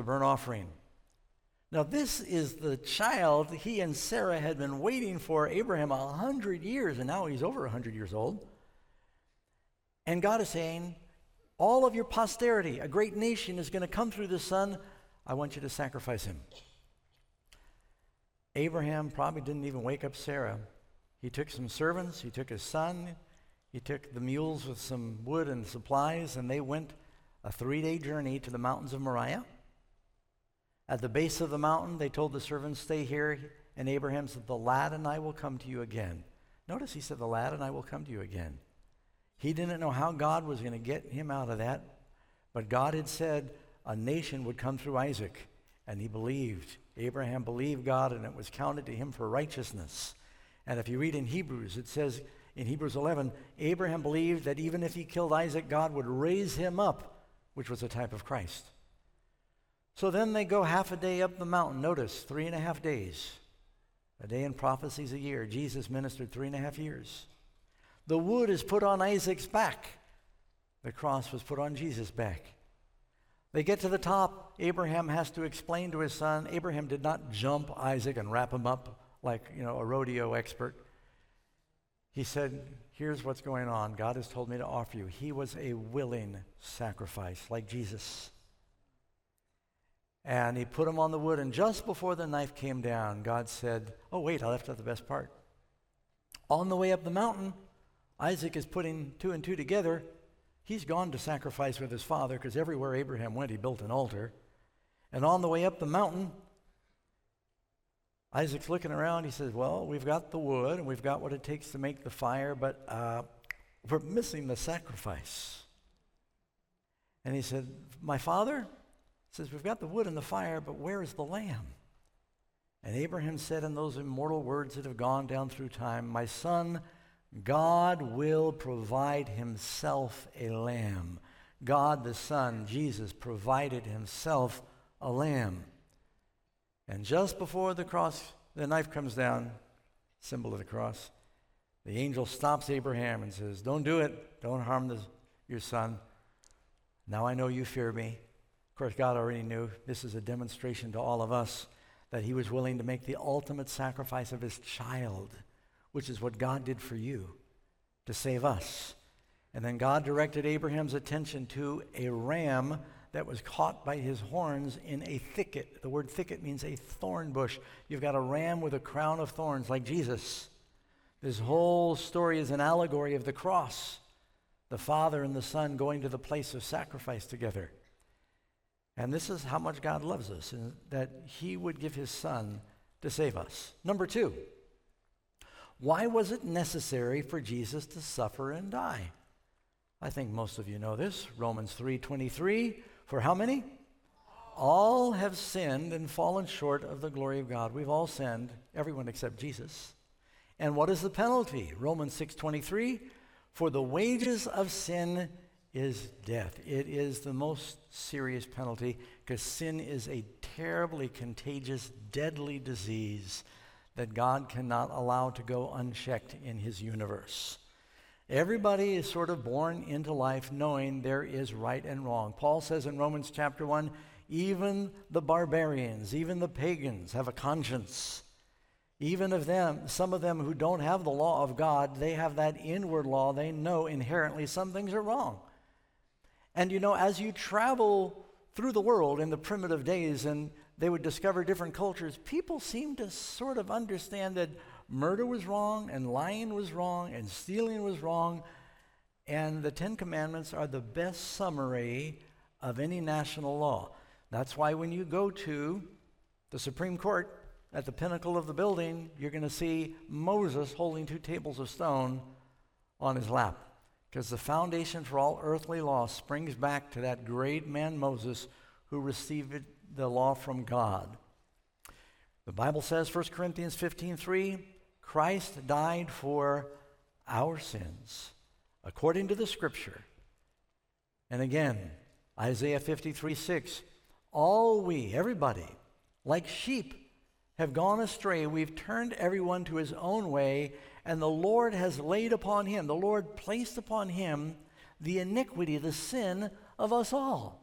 burnt offering. Now this is the child he and Sarah had been waiting for, Abraham, 100 years, and now he's over 100 years old. And God is saying, all of your posterity, a great nation is going to come through the son. I want you to sacrifice him. Abraham probably didn't even wake up Sarah. He took some servants, he took his son, he took the mules with some wood and supplies, and they went a 3-day journey to the mountains of Moriah. At the base of the mountain, they told the servants, stay here, and Abraham said, the lad and I will come to you again. Notice he said, the lad and I will come to you again. He didn't know how God was going to get him out of that, but God had said a nation would come through Isaac, and he believed. Abraham believed God, and it was counted to him for righteousness. And if you read in Hebrews, it says in Hebrews 11, Abraham believed that even if he killed Isaac, God would raise him up, which was a type of Christ. So then they go half a day up the mountain. Notice, 3.5 days. A day in prophecy is a year. Jesus ministered 3.5 years. The wood is put on Isaac's back. The cross was put on Jesus' back. They get to the top. Abraham has to explain to his son. Abraham did not jump Isaac and wrap him up like, a rodeo expert. He said, here's what's going on. God has told me to offer you. He was a willing sacrifice, like Jesus. And he put him on the wood, and just before the knife came down, God said, oh, wait, I left out the best part. On the way up the mountain, Isaac is putting 2 and 2 together. He's gone to sacrifice with his father, because everywhere Abraham went, he built an altar. And on the way up the mountain, Isaac's looking around. He says, well, we've got the wood, and we've got what it takes to make the fire, but we're missing the sacrifice. And he said, my father says, we've got the wood and the fire, but where is the lamb? And Abraham said in those immortal words that have gone down through time, my son, God will provide himself a lamb. God the Son, Jesus, provided himself a lamb. And just before the knife comes down, symbol of the cross, the angel stops Abraham and says, don't do it. Don't harm your son. Now I know you fear me. Of course, God already knew. This is a demonstration to all of us that he was willing to make the ultimate sacrifice of his child, which is what God did for you, to save us. And then God directed Abraham's attention to a ram that was caught by his horns in a thicket. The word thicket means a thorn bush. You've got a ram with a crown of thorns like Jesus. This whole story is an allegory of the cross, the Father and the Son going to the place of sacrifice together. And this is how much God loves us, and that he would give his Son to save us. Number 2, why was it necessary for Jesus to suffer and die? I think most of you know this. Romans 3:23, for how many? All have sinned and fallen short of the glory of God. We've all sinned, everyone except Jesus. And what is the penalty? Romans 6:23, for the wages of sin is death. It is the most serious penalty, because sin is a terribly contagious, deadly disease that God cannot allow to go unchecked in his universe. Everybody is sort of born into life knowing there is right and wrong. Paul says in Romans chapter 1, even the barbarians, even the pagans have a conscience. Even of them, some of them who don't have the law of God, they have that inward law. They know inherently some things are wrong. And as you travel through the world in the primitive days and they would discover different cultures, people seem to sort of understand that murder was wrong and lying was wrong and stealing was wrong. And the 10 Commandments are the best summary of any national law. That's why when you go to the Supreme Court at the pinnacle of the building, you're going to see Moses holding 2 tables of stone on his lap. Because the foundation for all earthly law springs back to that great man Moses who received the law from God. The Bible says, 1 Corinthians 15:3, Christ died for our sins, according to the Scripture. And again, Isaiah 53:6, all we, everybody, like sheep, have gone astray. We've turned everyone to his own way, and the Lord has laid upon him, the Lord placed upon him the iniquity, the sin of us all.